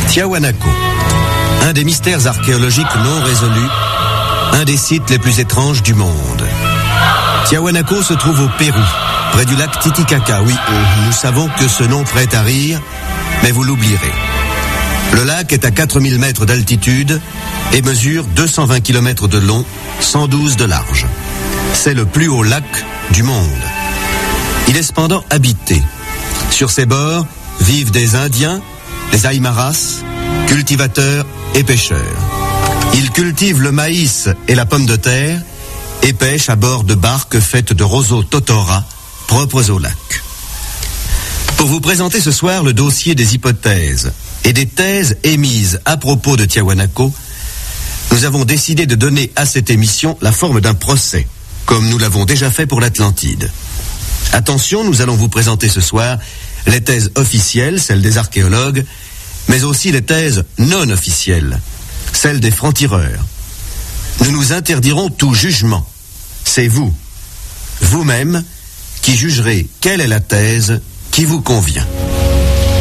Tiahuanaco, un des mystères archéologiques non résolus, un des sites les plus étranges du monde. Tiahuanaco se trouve au Pérou, près du lac Titicaca. Oui, nous savons que ce nom prête à rire, mais vous l'oublierez. Le lac est à 4000 mètres d'altitude et mesure 220 km de long, 112 de large. C'est le plus haut lac du monde. Il est cependant habité. Sur ses bords vivent des Indiens, des Aymaras, cultivateurs et pêcheurs. Ils cultivent le maïs et la pomme de terre et pêchent à bord de barques faites de roseaux totora propres au lac. Pour vous présenter ce soir le dossier des hypothèses et des thèses émises à propos de Tiahuanaco, nous avons décidé de donner à cette émission la forme d'un procès, comme nous l'avons déjà fait pour l'Atlantide. Attention, nous allons vous présenter ce soir les thèses officielles, celles des archéologues, mais aussi les thèses non officielles, celles des francs-tireurs. Nous nous interdirons tout jugement. C'est vous, vous-même, qui jugerez quelle est la thèse qui vous convient.